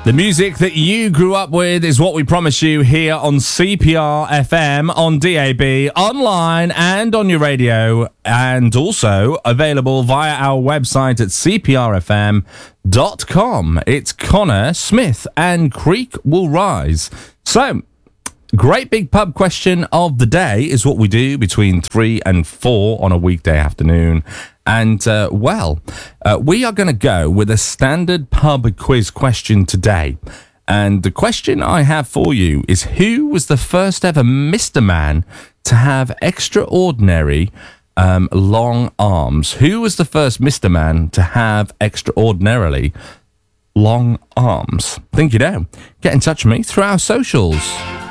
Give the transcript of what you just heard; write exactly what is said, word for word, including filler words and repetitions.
The music that you grew up with is what we promise you here on C P R F M, on D A B, online and on your radio, and also available via our website at c p r f m dot com. It's Connor Smith and Creek Will Rise. So, great big pub question of the day is what we do between three and four on a weekday afternoon. And, uh, well, uh, we are going to go with a standard pub quiz question today. And the question I have for you is, who was the first ever Mister Man to have extraordinary um, long arms? Who was the first Mister Man to have extraordinarily long arms? Think you know. Get in touch with me through our socials.